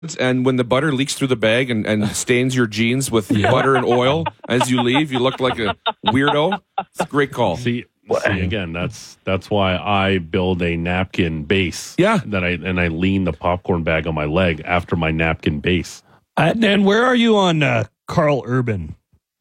and when the butter leaks through the bag and stains your jeans with butter and oil as you leave, you look like a weirdo. It's a great call. See again, that's why I build a napkin base. Yeah. I lean the popcorn bag on my leg after my napkin base. Dan, where are you on Carl Urban?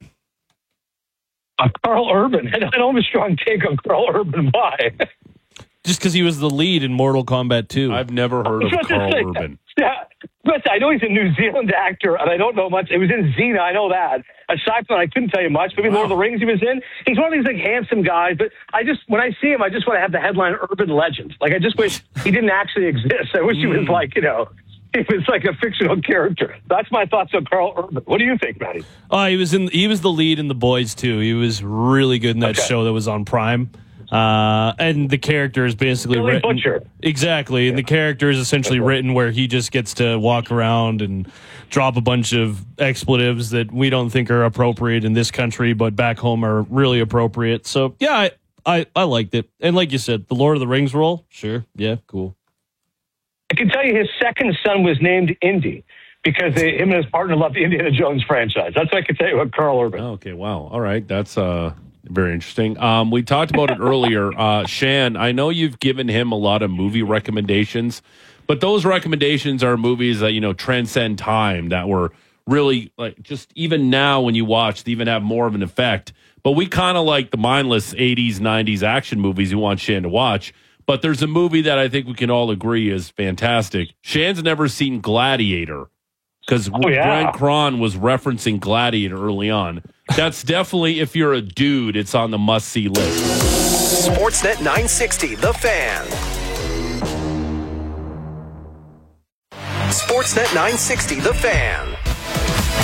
Carl Urban. I don't have a strong take on Carl Urban. Why? Just because he was the lead in Mortal Kombat 2. I've never heard of Carl Urban. Yeah, but I know he's a New Zealand actor, and I don't know much. It was in Xena, I know that. Aside from that, I couldn't tell you much. Maybe Lord of the Rings he was in. He's one of these handsome guys, but when I see him, I just want to have the headline Urban Legend. I just wish he didn't actually exist. I wish he was he was like a fictional character. That's my thoughts on Carl Urban. What do you think, Matty? He was the lead in The Boys too. He was really good in that show that was on Prime. And the character is basically Billy written. Butcher. Exactly. And the character is essentially written where he just gets to walk around and drop a bunch of expletives that we don't think are appropriate in this country, but back home are really appropriate. So, yeah, I liked it. And like you said, the Lord of the Rings role, sure. Yeah, cool. I can tell you his second son was named Indy because him and his partner loved the Indiana Jones franchise. That's what I can tell you about Carl Urban. Okay, wow. All right. That's very interesting. We talked about it earlier. Shan, I know you've given him a lot of movie recommendations, but those recommendations are movies that, transcend time, that were really, just even now when you watch, they even have more of an effect. But we kind of like the mindless 80s, 90s action movies you want Shan to watch. But there's a movie that I think we can all agree is fantastic. Shan's never seen Gladiator because Grant Cron was referencing Gladiator early on. That's definitely, if you're a dude, it's on the must-see list. Sportsnet 960, The Fan. Sportsnet 960, The Fan.